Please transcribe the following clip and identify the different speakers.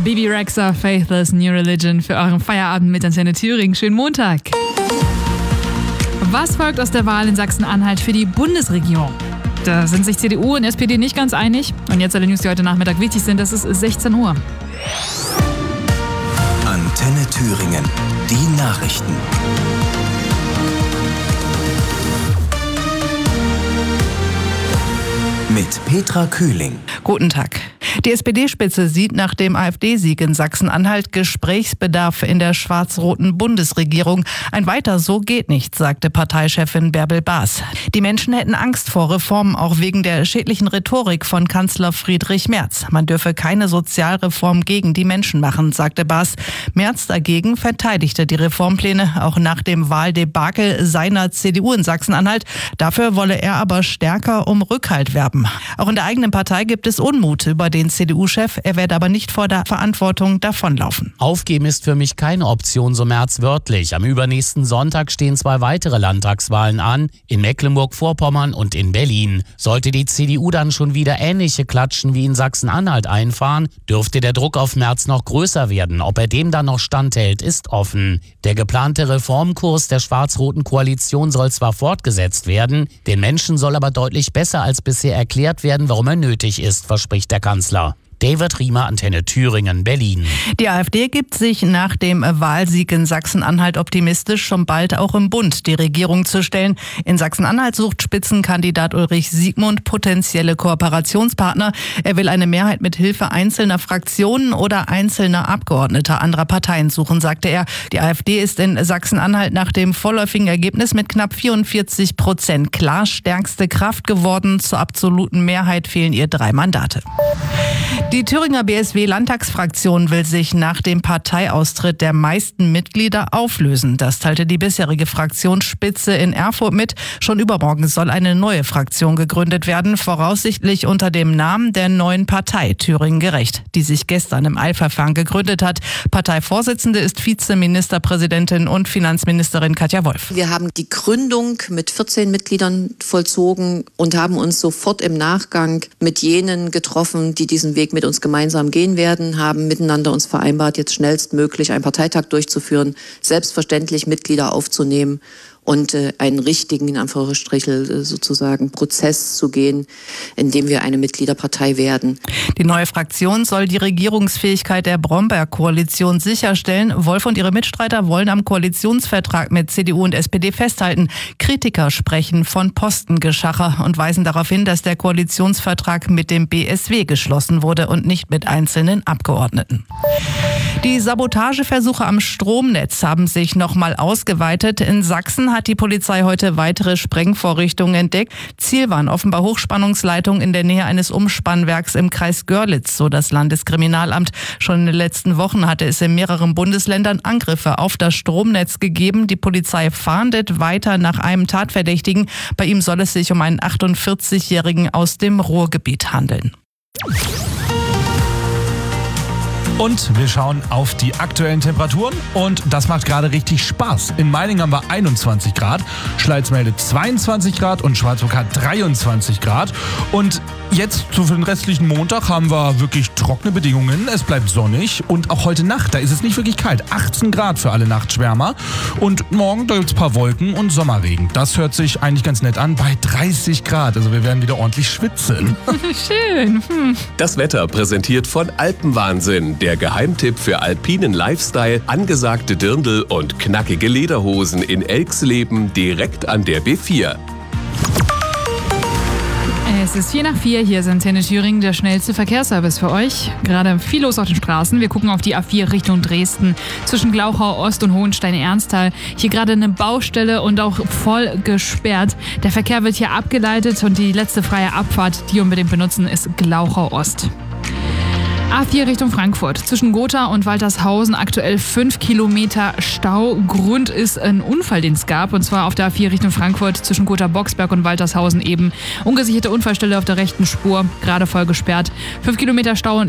Speaker 1: Bebe Rexha, Faithless New Religion für euren Feierabend mit Antenne Thüringen. Schönen Montag. Was folgt aus der Wahl in Sachsen-Anhalt für die Bundesregierung? Da sind sich CDU und SPD nicht ganz einig. Und jetzt alle News, die heute Nachmittag wichtig sind. Das ist 16 Uhr.
Speaker 2: Antenne Thüringen. Die Nachrichten. Mit Petra Kühling.
Speaker 3: Guten Tag. Die SPD-Spitze sieht nach dem AfD-Sieg in Sachsen-Anhalt Gesprächsbedarf in der schwarz-roten Bundesregierung. Ein Weiter so geht nicht, sagte Parteichefin Bärbel Baas. Die Menschen hätten Angst vor Reformen, auch wegen der schädlichen Rhetorik von Kanzler Friedrich Merz. Man dürfe keine Sozialreform gegen die Menschen machen, sagte Baas. Merz dagegen verteidigte die Reformpläne, auch nach dem Wahldebakel seiner CDU in Sachsen-Anhalt. Dafür wolle er aber stärker um Rückhalt werben. Auch in der eigenen Partei gibt es Unmut über den CDU-Chef. Er werde aber nicht vor der Verantwortung davonlaufen.
Speaker 4: Aufgeben ist für mich keine Option, so Merz wörtlich. Am übernächsten Sonntag stehen 2 weitere Landtagswahlen an, in Mecklenburg-Vorpommern und in Berlin. Sollte die CDU dann schon wieder ähnliche Klatschen wie in Sachsen-Anhalt einfahren, dürfte der Druck auf Merz noch größer werden. Ob er dem dann noch standhält, ist offen. Der geplante Reformkurs der schwarz-roten Koalition soll zwar fortgesetzt werden, den Menschen soll aber deutlich besser als bisher erklärt werden, warum er nötig ist, verspricht der Kanzler. David Riemer, Antenne Thüringen, Berlin.
Speaker 3: Die AfD gibt sich nach dem Wahlsieg in Sachsen-Anhalt optimistisch, schon bald auch im Bund die Regierung zu stellen. In Sachsen-Anhalt sucht Spitzenkandidat Ulrich Siegmund potenzielle Kooperationspartner. Er will eine Mehrheit mit Hilfe einzelner Fraktionen oder einzelner Abgeordneter anderer Parteien suchen, sagte er. Die AfD ist in Sachsen-Anhalt nach dem vorläufigen Ergebnis mit knapp 44% klar stärkste Kraft geworden. Zur absoluten Mehrheit fehlen ihr 3 Mandate. Die Thüringer BSW-Landtagsfraktion will sich nach dem Parteiaustritt der meisten Mitglieder auflösen. Das teilte die bisherige Fraktionsspitze in Erfurt mit. Schon übermorgen soll eine neue Fraktion gegründet werden, voraussichtlich unter dem Namen der neuen Partei Thüringen Gerecht, die sich gestern im Eilverfahren gegründet hat. Parteivorsitzende ist Vizeministerpräsidentin und Finanzministerin Katja Wolf.
Speaker 5: Wir haben die Gründung mit 14 Mitgliedern vollzogen und haben uns sofort im Nachgang mit jenen getroffen, die diesen Weg mit uns gemeinsam gehen werden, haben miteinander uns vereinbart, jetzt schnellstmöglich einen Parteitag durchzuführen, selbstverständlich Mitglieder aufzunehmen und einen richtigen, in Anführungsstrichen sozusagen, Prozess zu gehen, in dem wir eine Mitgliederpartei werden.
Speaker 3: Die neue Fraktion soll die Regierungsfähigkeit der Bromberg-Koalition sicherstellen. Wolf und ihre Mitstreiter wollen am Koalitionsvertrag mit CDU und SPD festhalten. Kritiker sprechen von Postengeschacher und weisen darauf hin, dass der Koalitionsvertrag mit dem BSW geschlossen wurde und nicht mit einzelnen Abgeordneten. Die Sabotageversuche am Stromnetz haben sich nochmal ausgeweitet. In Sachsen hat die Polizei heute weitere Sprengvorrichtungen entdeckt. Ziel waren offenbar Hochspannungsleitungen in der Nähe eines Umspannwerks im Kreis Görlitz, so das Landeskriminalamt. Schon in den letzten Wochen hatte es in mehreren Bundesländern Angriffe auf das Stromnetz gegeben. Die Polizei fahndet weiter nach einem Tatverdächtigen. Bei ihm soll es sich um einen 48-Jährigen aus dem Ruhrgebiet handeln.
Speaker 6: Und wir schauen auf die aktuellen Temperaturen und das macht gerade richtig Spaß. In Meiningen haben wir 21 Grad, Schleiz meldet 22 Grad und Schwarzburg hat 23 Grad. Und jetzt für den restlichen Montag haben wir wirklich trockene Bedingungen. Es bleibt sonnig und auch heute Nacht, da ist es nicht wirklich kalt. 18 Grad für alle Nachtschwärmer. Und morgen, da gibt es ein paar Wolken und Sommerregen. Das hört sich eigentlich ganz nett an bei 30 Grad. Also wir werden wieder ordentlich schwitzen.
Speaker 1: Schön.
Speaker 7: Das Wetter präsentiert von Alpenwahnsinn. Der Geheimtipp für alpinen Lifestyle, angesagte Dirndl und knackige Lederhosen in Elxleben direkt an der B4.
Speaker 1: Es ist 3:04, hier ist Antenne Thüringen, der schnellste Verkehrsservice für euch. Gerade viel los auf den Straßen. Wir gucken auf die A4 Richtung Dresden zwischen Glauchau Ost und Hohenstein-Ernsthal. Hier gerade eine Baustelle und auch voll gesperrt. Der Verkehr wird hier abgeleitet und die letzte freie Abfahrt, die unbedingt benutzen, ist Glauchau Ost. A4 Richtung Frankfurt. Zwischen Gotha und Waltershausen aktuell 5 Kilometer Stau. Grund ist ein Unfall, den es gab. Und zwar auf der A4 Richtung Frankfurt zwischen Gotha-Boxberg und Waltershausen eben. Ungesicherte Unfallstelle auf der rechten Spur. Gerade voll gesperrt. 5 Kilometer Stau.